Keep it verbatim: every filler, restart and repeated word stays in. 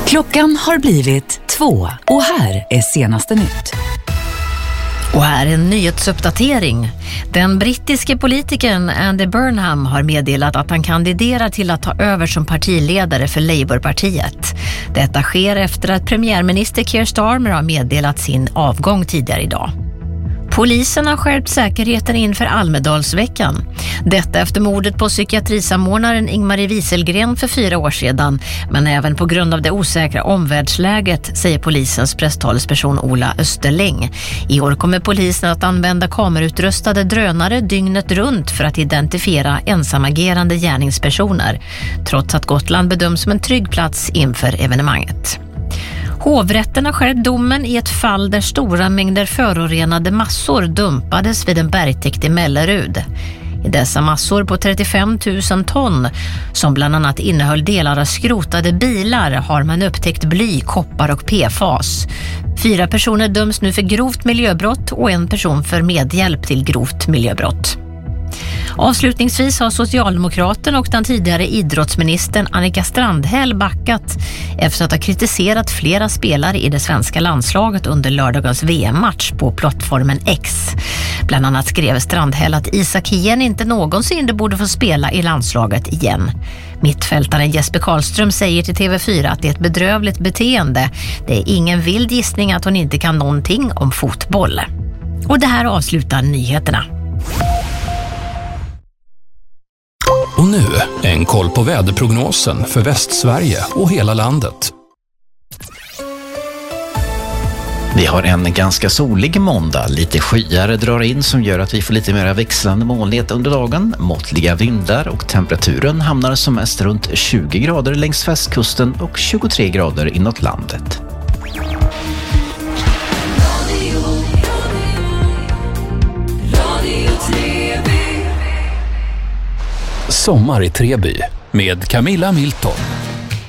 Klockan har blivit två och här är senaste nytt. Och här är en nyhetsuppdatering. Den brittiske politikern Andy Burnham har meddelat att han kandiderar till att ta över som partiledare för Labourpartiet. Detta sker efter att premiärminister Keir Starmer har meddelat sin avgång tidigare idag. Polisen har skärpt säkerheten inför Almedalsveckan. Detta efter mordet på psykiatrisamordnaren Ingmarie Wieselgren för fyra år sedan, men även på grund av det osäkra omvärldsläget, säger polisens presstalesperson Ola Österläng. I år kommer polisen att använda kamerutrustade drönare dygnet runt för att identifiera ensamagerande gärningspersoner, trots att Gotland bedöms som en trygg plats inför evenemanget. Hovrätten har skärpt domen i ett fall där stora mängder förorenade massor dumpades vid en bergtäkt i Mellerud. I dessa massor på trettiofem tusen ton, som bland annat innehöll delar av skrotade bilar, har man upptäckt bly, koppar och P F A S. Fyra personer döms nu för grovt miljöbrott och en person för medhjälp till grovt miljöbrott. Avslutningsvis har Socialdemokraten och den tidigare idrottsministern Annika Strandhäll backat efter att ha kritiserat flera spelare i det svenska landslaget under lördagens V M-match på plattformen X. Bland annat skrev Strandhäll att Isak Hien inte någonsin borde få spela i landslaget igen. Mittfältaren Jesper Karlström säger till T V fyra att det är ett bedrövligt beteende. Det är ingen vild gissning att hon inte kan någonting om fotboll. Och det här avslutar nyheterna. Och nu en koll på väderprognosen för Västsverige och hela landet. Vi har en ganska solig måndag. Lite skyar drar in som gör att vi får lite mer växlande molnighet under dagen. Måttliga vindar och temperaturen hamnar som mest runt tjugo grader längs västkusten och tjugotre grader inåt landet. Sommar i Treby med Camilla Milton.